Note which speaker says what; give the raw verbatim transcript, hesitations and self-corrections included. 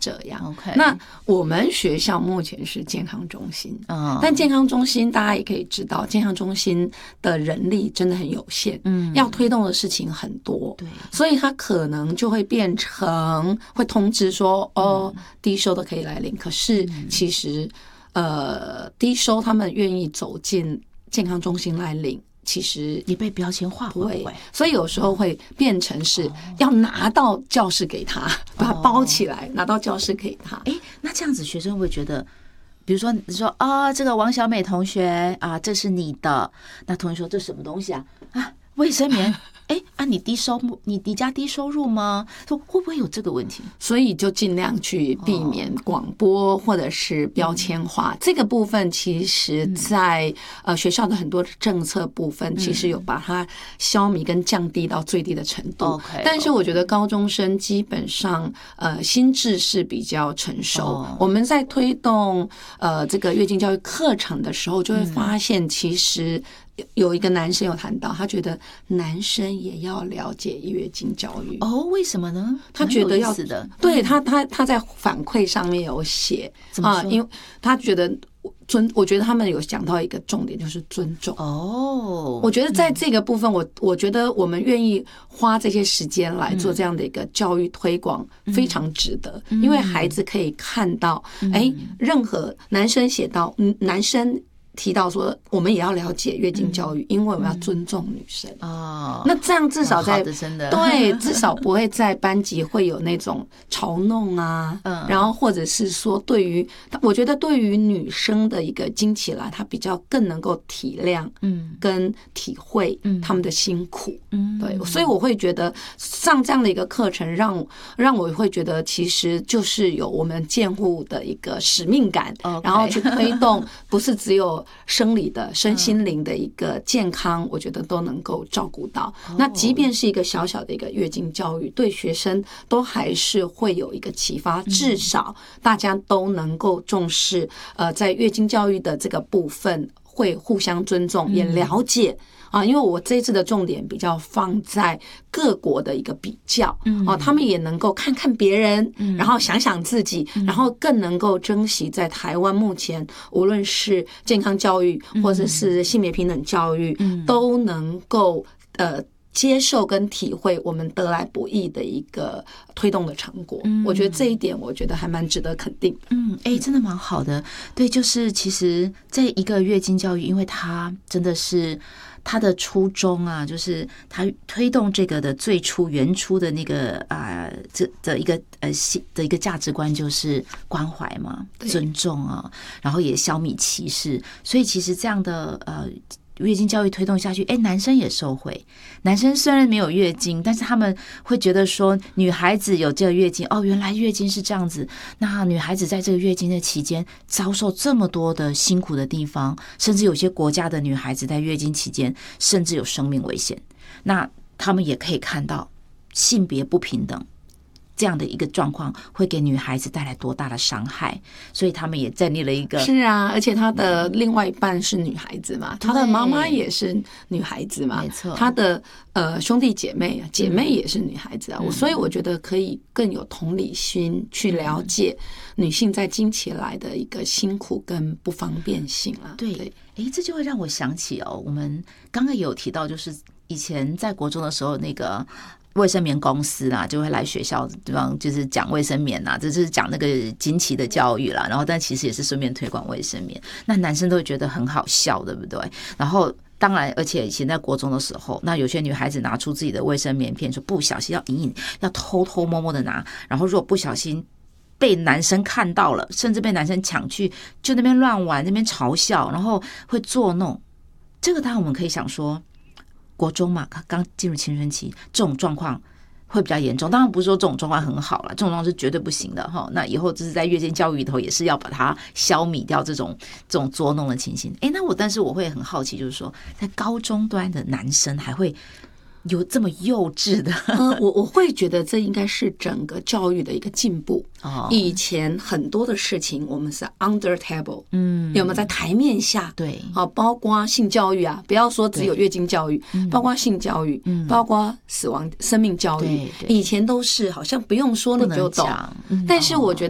Speaker 1: 这样。
Speaker 2: Okay.
Speaker 1: 那我们学校目前是健康中心，
Speaker 2: 嗯，
Speaker 1: 但健康中心大家也可以知道，健康中心的人力真的很有限，
Speaker 2: 嗯，
Speaker 1: 要推动的事情很多，
Speaker 2: 对，
Speaker 1: 所以它可能就会变成会通知说，哦，低收的可以来领，可是其实呃，低收他们愿意走进健康中心来领。其实
Speaker 2: 你被标签化会不会？
Speaker 1: 所以有时候会变成是要拿到教室给他，把它包起来，拿到教室给他。
Speaker 2: 哎，那这样子学生会觉得，比如说你说啊、哦，这个王小美同学啊，这是你的，那同学说这什么东西啊？啊，卫生棉。哎啊，你低收入，你你家低收入吗？说会不会有这个问题？
Speaker 1: 所以就尽量去避免广播或者是标签化、哦、这个部分。其实在，在、嗯、呃学校的很多政策部分，其实有把它消弭跟降低到最低的程度。
Speaker 2: Okay,
Speaker 1: 但是我觉得高中生基本上呃心智是比较成熟。哦、我们在推动呃这个月经教育课程的时候，就会发现其实。有一个男生有谈到，他觉得男生也要了解月经教育。
Speaker 2: 哦，为什么呢？
Speaker 1: 他觉得要
Speaker 2: 的，
Speaker 1: 对他他他在反馈上面有写啊，因为他觉得尊，我觉得他们有讲到一个重点，就是尊重。
Speaker 2: 哦，
Speaker 1: 我觉得在这个部分，我我觉得我们愿意花这些时间来做这样的一个教育推广，非常值得，因为孩子可以看到，哎，任何男生写到，嗯，男生。提到说，我们也要了解月经教育，嗯、因为我们要尊重女生
Speaker 2: 哦。
Speaker 1: 那这样至少在
Speaker 2: 真的
Speaker 1: 对，至少不会在班级会有那种嘲弄啊，嗯，然后或者是说，对于我觉得对于女生的一个经期来，她比较更能够体谅，嗯，跟体会他们的辛苦，嗯，对，所以我会觉得上这样的一个课程让，让让我会觉得其实就是有我们健护的一个使命感，
Speaker 2: okay.
Speaker 1: 然后去推动，不是只有。生理的身心灵的一个健康，我觉得都能够照顾到。那即便是一个小小的一个月经教育，对学生都还是会有一个启发，至少大家都能够重视。呃，在月经教育的这个部分，会互相尊重，也了解。啊，因为我这一次的重点比较放在各国的一个比较，嗯，啊，他们也能够看看别人，然后想想自己，然后更能够珍惜在台湾目前无论是健康教育或者是性别平等教育，都能够呃。接受跟体会我们得来不易的一个推动的成果，嗯，我觉得这一点我觉得还蛮值得肯定。
Speaker 2: 嗯，哎、欸，真的蛮好的。对，就是其实这一个月经教育，因为它真的是它的初衷啊，就是它推动这个的最初原初的那个啊、呃，这的一个呃的一个价值观就是关怀嘛，尊重啊，然后也消弭歧视。所以其实这样的呃。月经教育推动下去，哎，男生也受惠。男生虽然没有月经，但是他们会觉得说，女孩子有这个月经，哦，原来月经是这样子。那女孩子在这个月经的期间遭受这么多的辛苦的地方，甚至有些国家的女孩子在月经期间甚至有生命危险。那他们也可以看到性别不平等。这样的一个状况会给女孩子带来多大的伤害，所以他们也建立了一个
Speaker 1: 是啊，而且他的另外一半是女孩子嘛，他的妈妈也是女孩子嘛，
Speaker 2: 没错，
Speaker 1: 他的呃兄弟姐妹姐妹也是女孩子啊，嗯、所以我觉得可以更有同理心去了解女性在经期来的一个辛苦跟不方便性啊。
Speaker 2: 对，哎，这就会让我想起哦，我们刚刚也有提到，就是以前在国中的时候那个。卫生棉公司啦，就会来学校地方，就是讲卫生棉啦，这就是讲那个经期的教育啦。然后，但其实也是顺便推广卫生棉。那男生都会觉得很好笑，对不对？然后，当然，而且以前在国中的时候，那有些女孩子拿出自己的卫生棉片，说不小心要隐隐要偷偷摸摸的拿，然后如果不小心被男生看到了，甚至被男生抢去，就那边乱玩，那边嘲笑，然后会作弄。这个当然我们可以想说。国中嘛，刚进入青春期，这种状况会比较严重。当然不是说这种状况很好了，这种状况是绝对不行的哈。那以后就是在月经教育里头，也是要把它消弭掉这种这种捉弄的情形。哎，那我但是我会很好奇，就是说，在高中端的男生还会有这么幼稚的？
Speaker 1: 呃，我我会觉得这应该是整个教育的一个进步。哦，以前很多的事情我们是 under table， 嗯，有没有在台面下？
Speaker 2: 对，
Speaker 1: 好，包括性教育啊，不要说只有月经教育，包括性教育，嗯，包括死亡生命教育，以前都是好像不用说你就懂。但是我觉得。